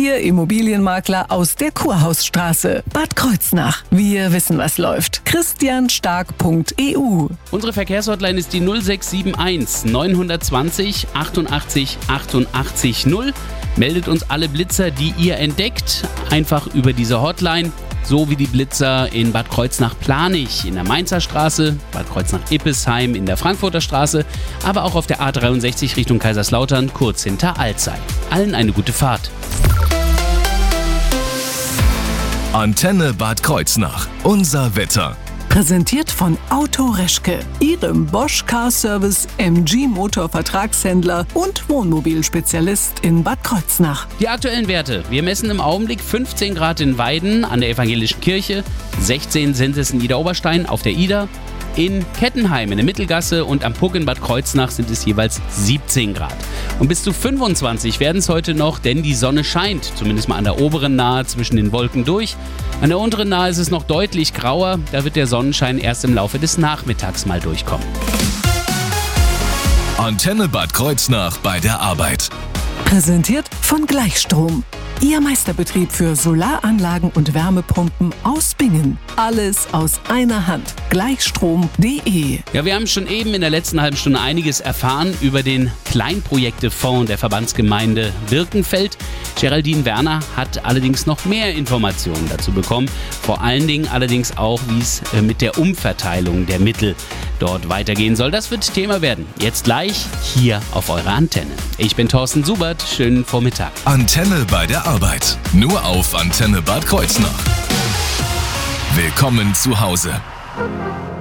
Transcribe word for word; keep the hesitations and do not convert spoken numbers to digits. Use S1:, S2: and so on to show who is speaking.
S1: Ihr Immobilienmakler aus der Kurhausstraße, Bad Kreuznach. Wir wissen, was läuft. christian stark punkt e u.
S2: Unsere Verkehrshotline ist die null sechs sieben eins neun zwei null achtundachtzig achtundachtzig null. Meldet uns alle Blitzer, die ihr entdeckt, einfach über diese Hotline. So wie die Blitzer in Bad Kreuznach-Planich, in der Mainzer Straße, Bad Kreuznach-Ippesheim, in der Frankfurter Straße, aber auch auf der A dreiundsechzig Richtung Kaiserslautern, kurz hinter Alzey. Allen eine gute Fahrt.
S3: Antenne Bad Kreuznach. Unser Wetter.
S1: Präsentiert von Auto Reschke, Ihrem Bosch Car Service M G Motor Vertragshändler und Wohnmobilspezialist in Bad Kreuznach.
S2: Die aktuellen Werte. Wir messen im Augenblick fünfzehn Grad in Weiden an der Evangelischen Kirche, sechzehn sind es in Idar-Oberstein auf der Ida, in Kettenheim in der Mittelgasse und am Puck in Bad Kreuznach sind es jeweils siebzehn Grad. Und bis zu fünfundzwanzig werden es heute noch, denn die Sonne scheint, zumindest mal an der oberen Nahe zwischen den Wolken durch. An der unteren Nahe ist es noch deutlich grauer, da wird der Sonnenschein erst im Laufe des Nachmittags mal durchkommen.
S3: Antenne Bad Kreuznach bei der Arbeit.
S1: Präsentiert von Gleichstrom. Ihr Meisterbetrieb für Solaranlagen und Wärmepumpen aus Bingen. Alles aus einer Hand. Gleichstrom punkt de.
S2: Ja, wir haben schon eben in der letzten halben Stunde einiges erfahren über den Kleinprojektefonds der Verbandsgemeinde Birkenfeld. Geraldine Werner hat allerdings noch mehr Informationen dazu bekommen. Vor allen Dingen allerdings auch, wie es mit der Umverteilung der Mittel dort weitergehen soll. Das wird Thema werden. Jetzt gleich hier auf eurer Antenne. Ich bin Thorsten Subert. Schönen Vormittag.
S3: Antenne bei der Arbeit. Nur auf Antenne Bad Kreuznach. Willkommen zu Hause.